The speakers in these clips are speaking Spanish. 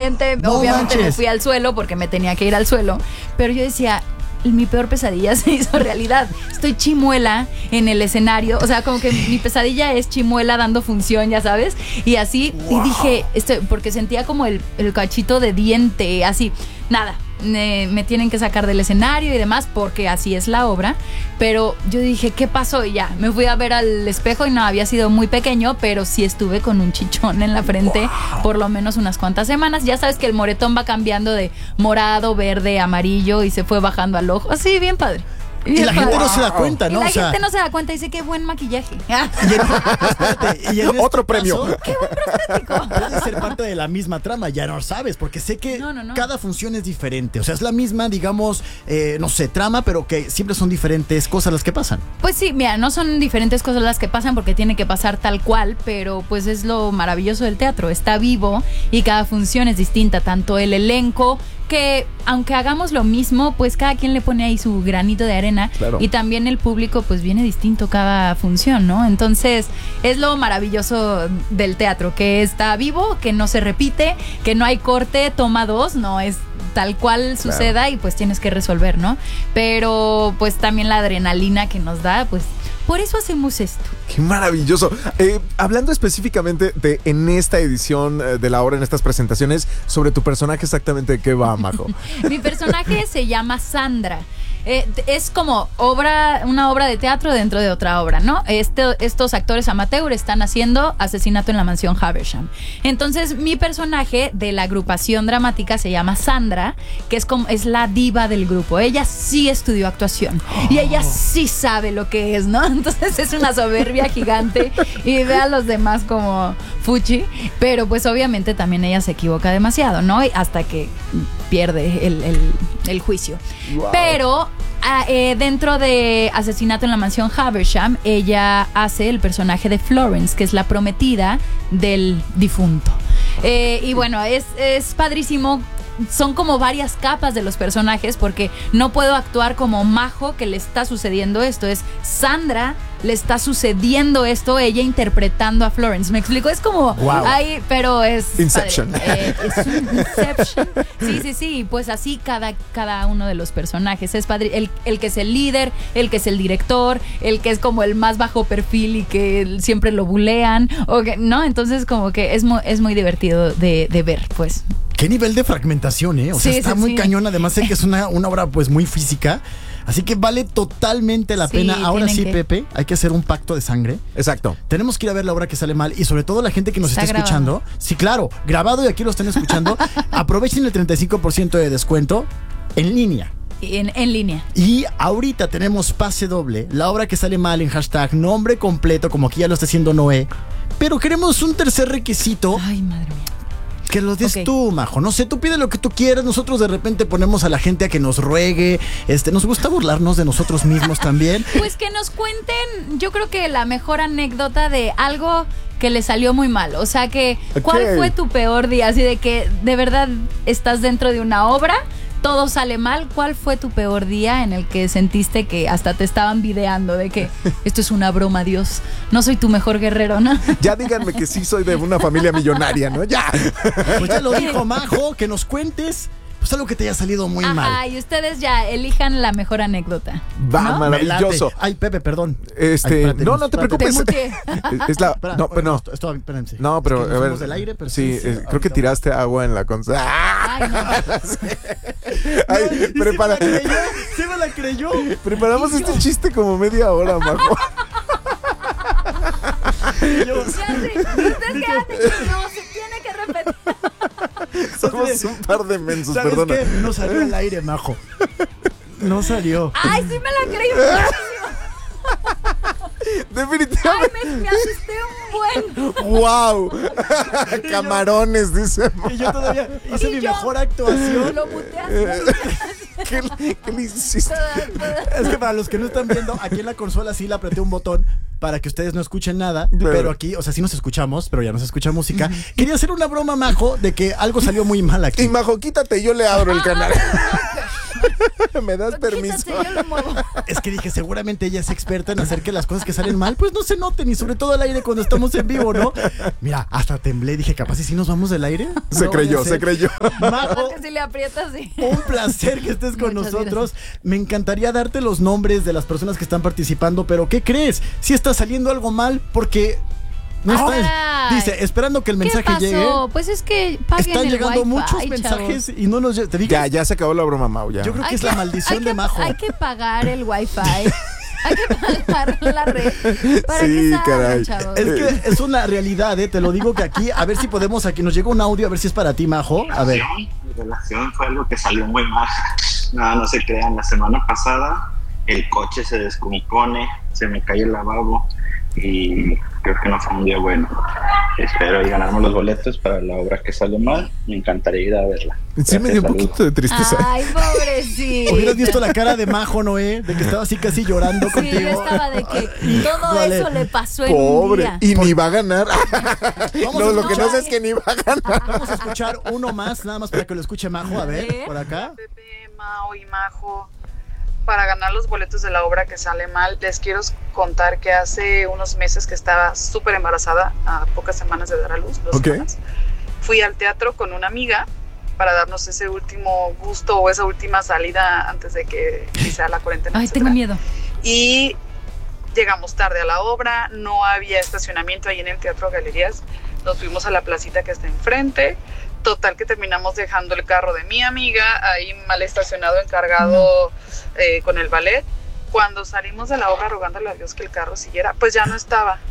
siguiente, No obviamente me manches. fui al suelo porque me tenía que ir al suelo. Pero yo decía, mi peor pesadilla se hizo realidad. Estoy Chimuela en el escenario. O sea, como que mi pesadilla es Chimuela dando función, ya sabes. Y así, y dije, porque sentía como el cachito de diente, así. Nada, me tienen que sacar del escenario y demás porque así es la obra. Pero yo dije, ¿qué pasó? Y ya, me fui a ver al espejo y no, había sido muy pequeño, pero sí estuve con un chichón en la frente por lo menos unas cuantas semanas. Ya sabes que el moretón va cambiando de morado, verde, amarillo y se fue bajando al ojo. Así, bien padre. Y la gente no se da cuenta, ¿no? Y la O sea, gente no se da cuenta y dice, qué buen maquillaje. y en este Otro premio. caso, Qué buen prostético. puede ser parte de la misma trama, ya no lo sabes, porque sé que No. cada función es diferente. O sea, es la misma, digamos, no sé, trama, pero que siempre son diferentes cosas las que pasan. Pues sí, mira, no son diferentes cosas las que pasan porque tiene que pasar tal cual, pero pues es lo maravilloso del teatro. Está vivo y cada función es distinta, tanto el elenco, que aunque hagamos lo mismo, pues cada quien le pone ahí su granito de arena. Claro. Y también el público pues viene distinto cada función, ¿no? Entonces es lo maravilloso del teatro, que está vivo, que no se repite, que no hay corte, toma dos, no es tal cual suceda y pues tienes que resolver, ¿no? Pero pues también la adrenalina que nos da, pues por eso hacemos esto. Qué maravilloso. Hablando específicamente de en esta edición de la obra, en estas presentaciones, sobre tu personaje exactamente, ¿de qué va, Majo? Mi personaje se llama Sandra. Es como una obra de teatro dentro de otra obra, ¿no? Estos actores amateur están haciendo Asesinato en la Mansión Havisham. Entonces, mi personaje de la agrupación dramática se llama Sandra, que es la diva del grupo. Ella sí estudió actuación y ella sí sabe lo que es, ¿no? Entonces es una soberbia gigante y ve a los demás como fuchi, pero pues obviamente también ella se equivoca demasiado, ¿no? Hasta que pierde el juicio. Wow. Pero dentro de Asesinato en la Mansión Havisham, ella hace el personaje de Florence, que es la prometida del difunto. Y bueno, es padrísimo. Son como varias capas de los personajes porque no puedo actuar como Majo, que le está sucediendo esto. Es Sandra, le está sucediendo esto, ella interpretando a Florence. ¿Me explico? Es como Wow. ahí, pero es Inception. Es un Inception. Sí. Pues así cada uno de los personajes. Es padre. El que es el líder, el que es el director, el que es como el más bajo perfil y que siempre lo bulean. ¿No? Entonces como que es muy divertido de ver, pues. ¿Qué nivel de fragmentación, eh? O sea, Sí, está sí, muy sí. cañón. Además, sé que es una obra pues muy física. Así que vale totalmente la Sí, pena. Ahora tienen sí, que. Pepe, hay que hacer un pacto de sangre. Exacto. Tenemos que ir a ver la obra que sale mal y sobre todo la gente que nos Está está escuchando. Sí, claro, grabado y aquí lo están escuchando. Aprovechen el 35% de descuento en línea. En línea. Y ahorita tenemos pase doble, la obra que sale mal en hashtag nombre completo, como aquí ya lo está haciendo Noé. Pero queremos un tercer requisito. Ay, madre mía. Que lo des Ok. tú, Majo. No sé, tú pide lo que tú quieras. Nosotros de repente ponemos a la gente a que nos ruegue. Nos gusta burlarnos de nosotros mismos también. Pues que nos cuenten, yo creo que la mejor anécdota de algo que le salió muy mal. O sea, ¿cuál Ok. fue tu peor día? Así de que de verdad estás dentro de una obra, todo sale mal. ¿Cuál fue tu peor día en el que sentiste que hasta te estaban videando de que esto es una broma, Dios? No soy tu mejor guerrero, ¿no? Ya díganme que sí soy de una familia millonaria, ¿no? Ya. Pues ya lo dijo Majo, que nos cuentes pues algo que te haya salido muy Ajá, mal. y ustedes ya elijan la mejor anécdota. Va, ¿no? maravilloso. Me late. Ay, Pepe, perdón. Ay, espérate, no te Te preocupes. muteé. Es la. Espera, No, pero no. espérense. No, pero Es que a nos ver. fuimos del aire, pero sí, creo que ahorita tiraste agua en la consola. Ay, no. Ay, prepara. ¿Se me la creyó? Preparamos este chiste como media hora, Majo. Ya sé, ustedes quédate, no, se tiene que repetir. Somos un par de mensos, ¿Sabes perdona. qué? No salió al aire, Majo. No salió. Ay, sí me la creí muchísimo. Ay, Definitivamente. me asusté un buen. ¡Wow! Camarones, dice. Y yo todavía hice Y mi yo mejor actuación. Lo muteaste. ¿Qué le hiciste? Es que para los que no están viendo, aquí en la consola sí le apreté un botón para que ustedes no escuchen nada. Claro. Pero aquí, o sea, sí nos escuchamos, pero ya no se escucha música. Quería hacer una broma, Majo, de que algo salió muy mal aquí. Y Majo, quítate, yo le abro el canal. ¿Me das permiso? Quítate, yo lo muevo. Es que dije, seguramente ella es experta en hacer que las cosas que salen mal, pues no se noten, y sobre todo al aire cuando estamos en vivo, ¿no? Mira, hasta temblé, dije, capaz y si nos vamos del aire. Se No creyó, vaya a se ser. creyó. Majo, Que si le aprietas, sí. un placer que estés con Muchas nosotros. Me encantaría darte los nombres de las personas que están participando, pero ¿qué crees? Si está saliendo algo mal, porque no está. Ay. Dice, esperando que el mensaje ¿Qué pasó? llegue. Pues es que paguen Están el llegando Wi-Fi, muchos chavos. mensajes y no nos te digo. Ya se acabó la broma, Mau, ya. Yo creo que Hay es la maldición hay de Majo. Hay que pagar el Wi-Fi. Hay que pagar la red para Sí, que salgan, caray. chavos. Es que es una realidad, te lo digo que aquí, a ver si podemos, aquí nos llega un audio, a ver si es para ti, Majo. A ver. Mi relación fue algo que salió muy mal. No se crean. La semana pasada el coche se descompone, se me cae el lavabo y creo que no fue un día bueno. Espero y ganarme los boletos para la obra que sale mal. Me encantaría ir a verla. Sí, me dio un Saludos. poquito de tristeza. Ay, pobrecito. Hubieras visto la cara de Majo, Noé, de que estaba así casi llorando Sí, contigo. yo estaba de que todo Híjole. eso le pasó en un Pobre. día. Y ni va a ganar. Vamos No, a lo que no escuchar- sé es que ni va a ganar. Vamos a escuchar uno más, nada más para que lo escuche Majo. A ver, ver. por acá. Pepe, Mao y Majo, para ganar los boletos de la obra que sale mal, les quiero contar que hace unos meses que estaba súper embarazada, a pocas semanas de dar a luz, 2 Ok. semanas, fui al teatro con una amiga para darnos ese último gusto o esa última salida antes de que iniciara la cuarentena. Ay, etcétera. tengo miedo. Y llegamos tarde a la obra, no había estacionamiento ahí en el Teatro Galerías, nos fuimos a la placita que está enfrente. Total que terminamos dejando el carro de mi amiga ahí mal estacionado, encargado con el ballet. Cuando salimos de la obra rogándole a Dios que el carro siguiera, pues ya no estaba.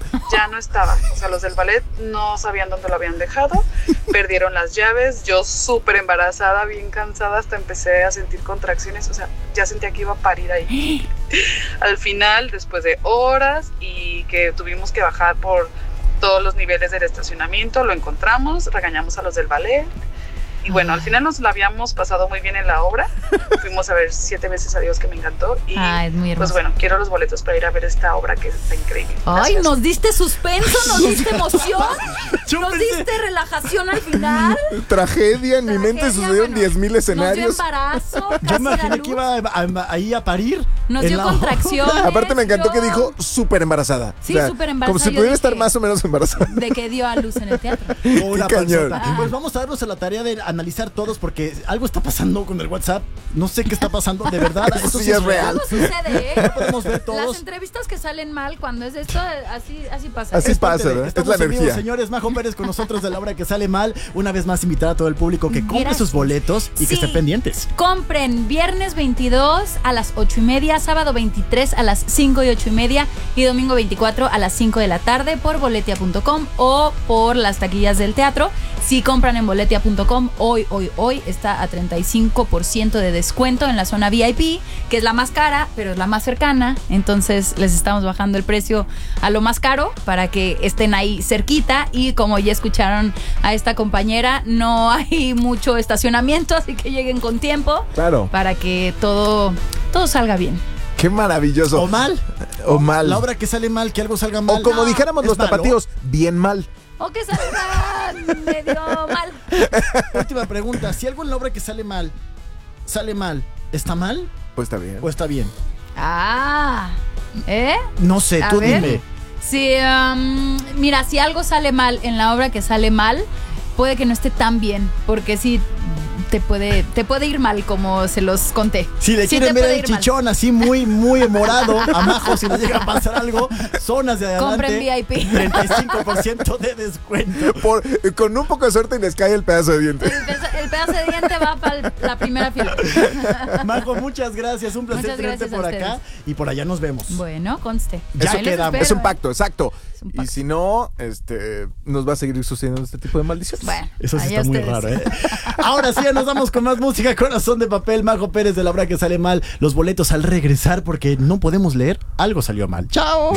O sea, los del ballet no sabían dónde lo habían dejado, perdieron las llaves, yo súper embarazada, bien cansada, hasta empecé a sentir contracciones, o sea, ya sentía que iba a parir ahí. Al final, después de horas y que tuvimos que bajar por todos los niveles del estacionamiento, lo encontramos, regañamos a los del ballet y bueno, al final nos la habíamos pasado muy bien en la obra. Fuimos a ver 7 veces a Dios, que me encantó, y Ay, es muy hermoso. pues bueno, quiero los boletos para ir a ver esta obra que está increíble. Ay, Gracias. nos diste suspenso, nos diste emoción, Yo nos pensé- diste relajación al final. Tragedia, en mi mente Tragedia, sucedieron bueno, 10,000 Nos dio escenarios. embarazo, Yo casi da imaginé luz. que iba ahí a parir. Nos en dio la contracción. Aparte me encantó que yo- dijo súper embarazada. Sí, súper embarazada, Como si yo pudiera dije- estar más o menos embarazada. De que dio a luz en el teatro. Una Qué cañón. panzota. Pues vamos a darnos a la tarea de analizar todos, porque algo está pasando con el WhatsApp. No sé qué está pasando, de verdad. Esto Sí, es real. Todo sucede, ¿eh? Podemos ver Las todos. entrevistas que salen mal cuando es esto, así pasa. Así Es parte pasa, de- ¿verdad? Es estamos la en vivo, energía. señores. Majo Pérez con nosotros de la obra que sale mal. Una vez más invitar a todo el público que compre Gracias. sus boletos y que Sí. estén pendientes. Compren viernes 22 a las 8:30, sábado 23 a las 5 y 8:30 y domingo 24 a las 5 de la tarde por boletia.com o por las taquillas del teatro. Si compran en boletia.com, hoy está a 35% de descuento en la zona VIP, que es la más cara, pero es la más cercana. Entonces les estamos bajando el precio a lo más caro para que estén ahí cerquita. Y como ya escucharon a esta compañera, no hay mucho estacionamiento, así que lleguen con tiempo Claro. para que todo salga bien. Qué maravilloso. O mal. O mal. La obra que sale mal, que algo salga mal. O como No, dijéramos es los malo. tapatíos, bien mal. O que salga medio mal. Última pregunta. Si algo en la obra que sale mal, ¿está mal Pues está bien. o está bien? Ah, ¿eh? No sé, A tú ver. dime. Sí, mira, si algo sale mal en la obra que sale mal, puede que no esté tan bien, porque sí te puede ir mal, como se los conté. Si le Sí quieren te ver puede el ir mal. chichón así muy morado a Majo, si le llega a pasar algo, zonas de adelante. Compren VIP. 35% de descuento. Con un poco de suerte les cae el pedazo de diente. El pedazo de diente va para la primera fila. Majo, muchas gracias. Un placer Muchas tenerte gracias por a acá. Y por allá nos vemos. Bueno, conste. Ya Ahí los quedamos. espero, Es un ¿eh? pacto, exacto. Es un Y pacto. si no, nos va a seguir sucediendo este tipo de maldiciones. Bueno, Eso sí allá está muy ustedes. raro, ¿eh? Ahora sí, ya nos vamos con más música. Corazón de papel, Majo Pérez de la obra que sale mal. Los boletos al regresar, porque no podemos leer. Algo salió mal. ¡Chao!